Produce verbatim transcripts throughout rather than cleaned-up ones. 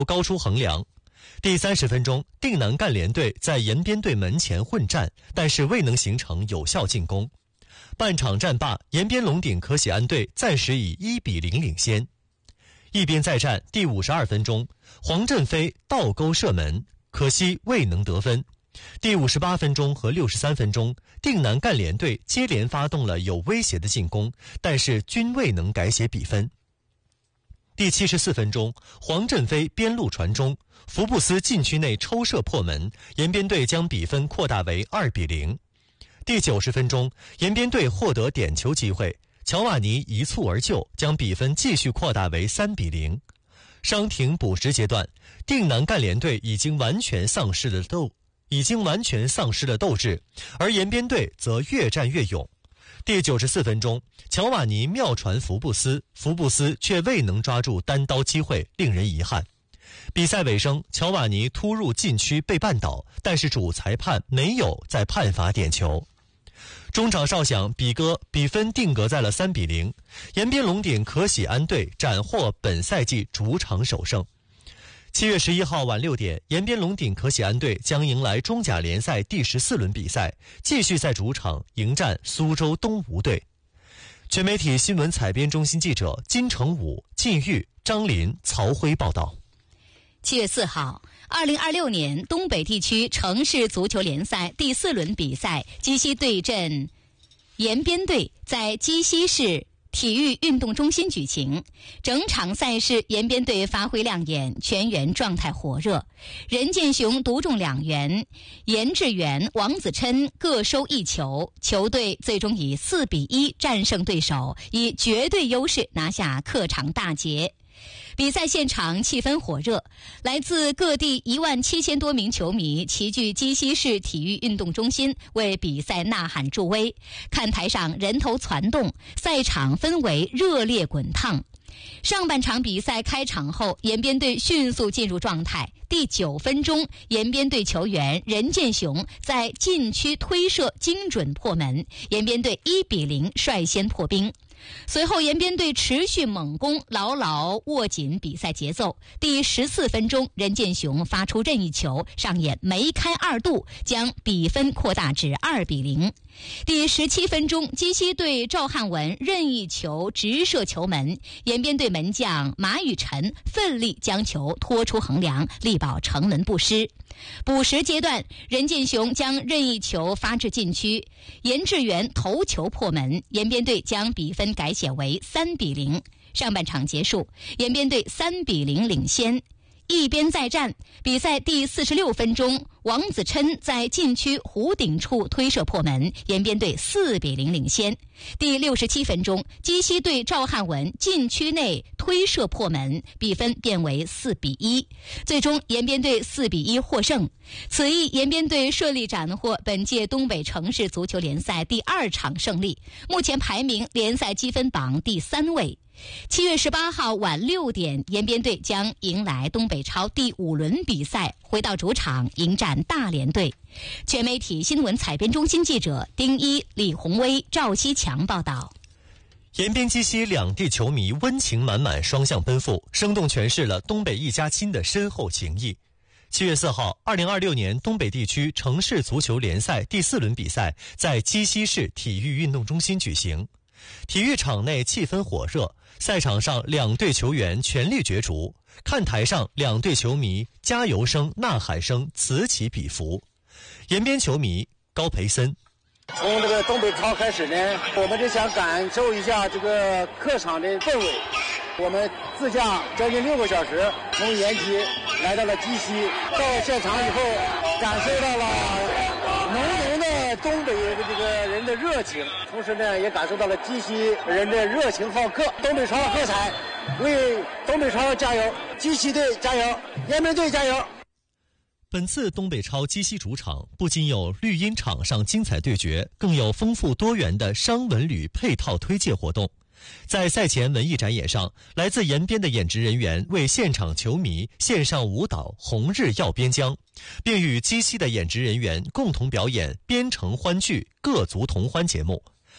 高出横梁。第三十分钟，定南赣联队在延边队门前混战，但是未能形成有效进攻。半场战罢，延边龙鼎可喜安队暂时以一比零领先。一边再战，第五十二分钟，黄振飞倒钩射门，可惜未能得分。第五十八分钟和六十三分钟，定南赣联队接连发动了有威胁的进攻，但是均未能改写比分。第七十四分钟，黄振飞边路传中，福布斯禁区内抽射破门，延边队将比分扩大为二比零。第九十分钟，延边队获得点球机会，乔瓦尼一蹴而就，将比分继续扩大为三比零。伤停补时阶段，定南赣联队已经完全丧失了斗，已经完全丧失了斗志，而延边队则越战越勇。第九十四分钟，乔瓦尼妙传福布斯，福布斯却未能抓住单刀机会，令人遗憾。比赛尾声，乔瓦尼突入禁区被绊倒，但是主裁判没有再判罚点球。中场哨响，比哥比分定格在了三比零。延边龙鼎可喜安队斩获本赛季主场首胜。七月十一号晚六点，延边龙鼎可喜安队将迎来中甲联赛第十四轮比赛，继续在主场迎战苏州东吴队。全媒体新闻采编中心记者金成武、靳玉、张林、曹辉报道。 七月四号，二零二六年东北地区城市足球联赛第四轮比赛，鸡西对阵延边队在鸡西市体育运动中心举行。整场赛事延边队发挥亮眼，全员状态火热。任建雄独中两元，严志远、王子琛各收一球，球队最终以四比一战胜对手，以绝对优势拿下客场大捷。比赛现场气氛火热，来自各地一万七千多名球迷齐聚鸡西市体育运动中心，为比赛呐喊助威。看台上人头攒动，赛场氛围热烈滚烫。上半场比赛开场后，延边队迅速进入状态。第九分钟，延边队球员任建雄在禁区推射精准破门，延边队一比零率先破冰。随后延边队持续猛攻，牢牢握紧比赛节奏。第十四分钟，任建雄发出任意球，上演梅开二度，将比分扩大至二比零。第十七分钟，鸡西队赵汉文任意球直射球门，延边队门将马宇辰奋力将球拖出横梁，力保城门不失。补时阶段，任建雄将任意球发至禁区，严志远头球破门，延边队将比分改写为三比零。上半场结束，延边队三比零领先。一边再战，比赛第四十六分钟，王子琛在禁区弧顶处推射破门，延边队四比零领先。第六十七分钟，鸡西队赵汉文禁区内推射破门，比分变为四比一。最终，延边队四比一获胜。此役，延边队顺利斩获本届东北城市足球联赛第二场胜利，目前排名联赛积分榜第三位。七月十八号晚六点，延边队将迎来东北超第五轮比赛，回到主场迎战大连队。全媒体新闻采编中心记者丁一、李宏威、赵西强报道。 延边鸡西两地球迷温情满满，双向奔赴，生动诠释了东北一家亲的深厚情谊。七月四号，二零二六年东北地区城市足球联赛第四轮比赛在鸡西市体育运动中心举行。体育场内气氛火热，赛场上两队球员全力角逐，看台上两队球迷加油声、呐喊声此起彼伏。延边球迷高培森： 从这个东北超开始呢，我们就想感受一下这个客场的氛围。我们自驾将近六个小时，从延吉来到了鸡西，到现场以后，感受到了浓浓的东北的这个人的热情，同时呢，也感受到了鸡西人的热情好客。东北超喝彩，为东北超加油！鸡西队加油！延边队加油！ 本次东北超鸡西主场不仅有绿茵场上精彩对决，更有丰富多元的商文旅配套推介活动。在赛前文艺展演上，来自延边的演职人员为现场球迷献上舞蹈《红日耀边疆》，并与鸡西的演职人员共同表演边城欢聚各族同欢节目。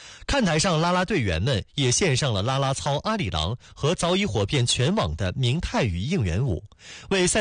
看台上啦啦队员们也献上了啦啦操阿里郎和早已火遍全网的明泰语应援舞，为赛